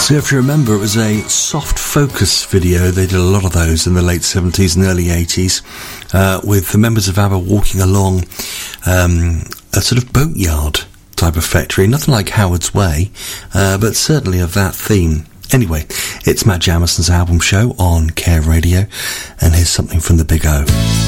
So if you remember, it was a soft focus video. They did a lot of those in the late 70s and early 80s, with the members of ABBA walking along a sort of boatyard type of factory. Nothing like Howard's Way, but certainly of that theme. Anyway, it's Matt Jamison's album show on Care Radio, and here's something from the Big O.